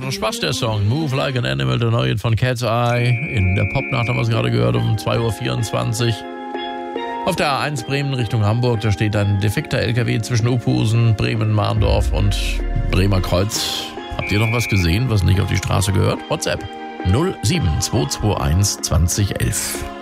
macht noch Spaß, der Song. Move Like an Animal, der neue von Cat's Eye. In der Popnacht haben wir es gerade gehört, um 2.24 Uhr. Auf der A1 Bremen Richtung Hamburg, da steht ein defekter LKW zwischen Uphusen, Bremen, Mahndorf und Bremer Kreuz. Habt ihr noch was gesehen, was nicht auf die Straße gehört? WhatsApp 07221 2011.